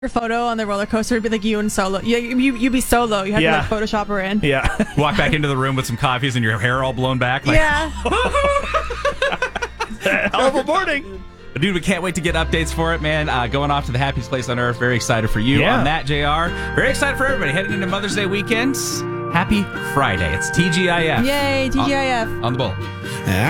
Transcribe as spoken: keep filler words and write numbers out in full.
Your photo on the roller coaster would be like you and Solo. You, you, you'd be Solo. You have Yeah. to like Photoshop her in. Yeah. Walk back into the room with some coffees and your hair all blown back. Like, Yeah. Hell of a morning. Dude, we can't wait to get updates for it, man. Uh, going off to the happiest place on earth. Very excited for you Yeah. on that, J R. Very excited for everybody heading into Mother's Day weekend. Happy Friday. It's T G I F. Yay, T G I F. On, on the bowl.